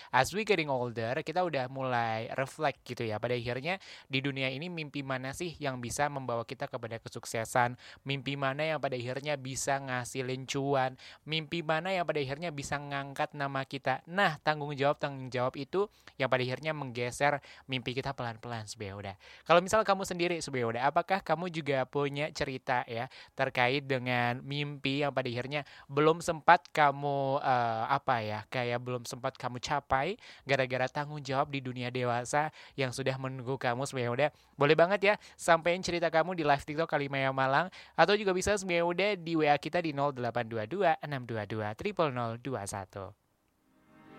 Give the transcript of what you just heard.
as we getting older, kita udah mulai reflect gitu ya. Pada akhirnya di dunia ini mimpi mana sih yang bisa membawa kita kepada kesuksesan? Mimpi mana yang pada akhirnya bisa ngasilin cuan? Mimpi mana yang pada akhirnya bisa ngangkat nama kita? Nah, tanggung jawab itu yang pada akhirnya menggeser mimpi kita pelan-pelan Subeoda. Kalau misal kamu sendiri Subeoda, apakah kamu juga punya cerita ya terkait dengan mimpi yang pada akhirnya belum sempat kamu apa ya, kayak belum sempat kamu capai gara-gara tanggung jawab di dunia dewasa yang sudah menunggu kamu Subeoda? Boleh banget ya sampein cerita kamu di live TikTok Kalimaya Malang, atau juga bisa Subeoda di WA kita di 0822 622 0021.